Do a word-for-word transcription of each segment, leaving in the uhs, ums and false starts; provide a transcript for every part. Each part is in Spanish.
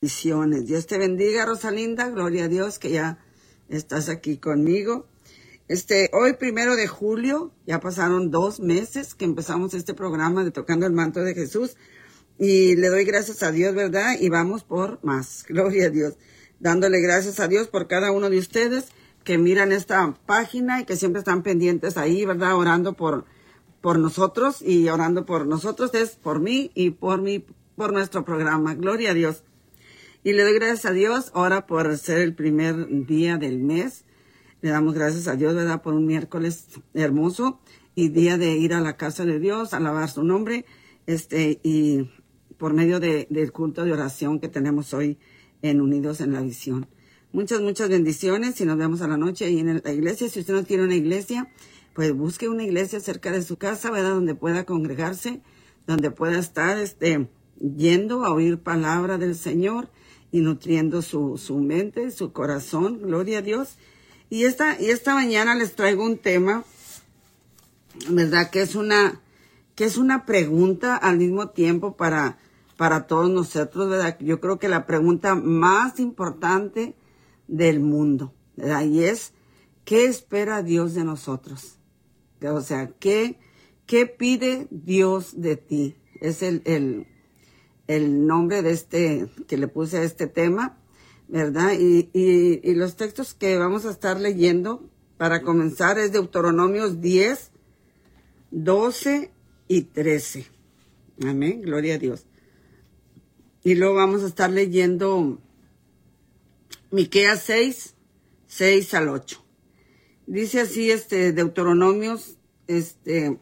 Bendiciones. Dios te bendiga, Rosalinda. Gloria a Dios que ya estás aquí conmigo. Este, hoy, primero de julio, ya pasaron dos meses que empezamos este programa de Tocando el Manto de Jesús. Y le doy gracias a Dios, ¿verdad? Y vamos por más. Gloria a Dios. Dándole gracias a Dios por cada uno de ustedes que miran esta página y que siempre están pendientes ahí, ¿verdad? Orando por, por nosotros y orando por nosotros. Es por mí y por mí, por nuestro programa. Gloria a Dios. Y le doy gracias a Dios ahora por ser el primer día del mes. Le damos gracias a Dios, ¿verdad? Por un miércoles hermoso y día de ir a la casa de Dios, alabar su nombre, este, y por medio de, del culto de oración que tenemos hoy en Unidos en la Visión. Muchas, muchas bendiciones y nos vemos a la noche ahí en la iglesia. Si usted no tiene una iglesia, pues busque una iglesia cerca de su casa, ¿verdad? Donde pueda congregarse, donde pueda estar, este, yendo a oír palabra del Señor y nutriendo su, su mente, su corazón, gloria a Dios. Y esta, y esta mañana les traigo un tema, ¿verdad? Que es una, que es una pregunta al mismo tiempo para, para todos nosotros, ¿verdad? Yo creo que la pregunta más importante del mundo, ¿verdad? Y es, ¿qué espera Dios de nosotros? O sea, ¿qué, qué pide Dios de ti? Es el, el, el nombre de este, que le puse a este tema, ¿verdad? Y, y, y los textos que vamos a estar leyendo para comenzar es Deuteronomios diez, doce y trece. Amén, gloria a Dios. Y luego vamos a estar leyendo Miqueas seis, seis al ocho. Dice así este Deuteronomios este,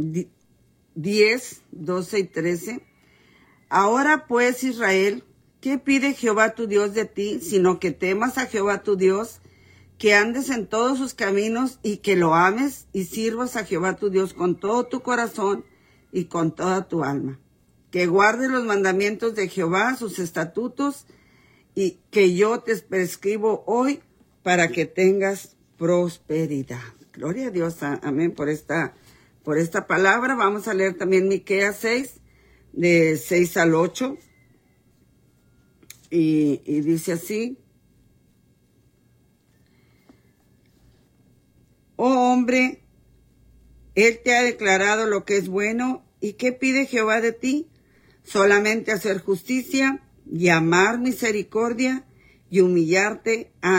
diez, doce y trece. Ahora pues, Israel, ¿qué pide Jehová tu Dios de ti, sino que temas a Jehová tu Dios, que andes en todos sus caminos y que lo ames y sirvas a Jehová tu Dios con todo tu corazón y con toda tu alma? Que guardes los mandamientos de Jehová, sus estatutos, y que yo te prescribo hoy para que tengas prosperidad. Gloria a Dios, amén, por esta, por esta palabra. Vamos a leer también Miqueas seis, de seis al ocho. Y, y dice así: Oh hombre, Él te ha declarado lo que es bueno. ¿Y qué pide Jehová de ti? Solamente hacer justicia y amar misericordia y humillarte a